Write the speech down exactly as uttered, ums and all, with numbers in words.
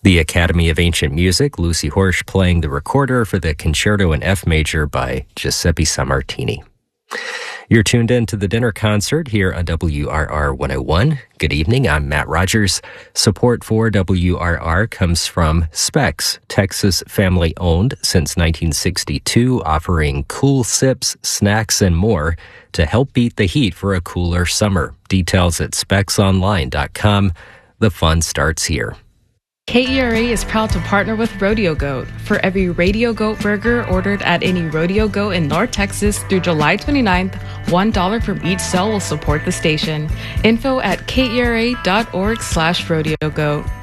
The Academy of Ancient Music, Lucy Horsch playing the recorder for the Concerto in F Major by Giuseppe Sammartini. You're tuned in to the dinner concert here on W R R one oh one. Good evening, I'm Matt Rogers. Support for W R R comes from Specs, Texas family-owned since nineteen sixty-two, offering cool sips, snacks, and more to help beat the heat for a cooler summer. Details at specs online dot com. The fun starts here. K E R A is proud to partner with Rodeo Goat. For every Radio Goat burger ordered at any Rodeo Goat in North Texas through July twenty-ninth, one dollar from each sale will support the station. Info at K E R A dot org slash Rodeo Goat.